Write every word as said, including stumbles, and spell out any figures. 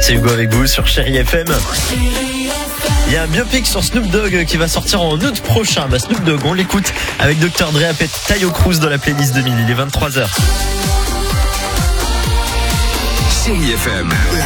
C'est Hugo avec vous sur Chérie F M. Il y a un biopic sur Snoop Dogg qui va sortir en août prochain. Bah Snoop Dogg, on l'écoute avec docteur Dre, Apet, Tayo Cruz dans la playlist deux mille. Il est vingt-trois heures. Chérie F M.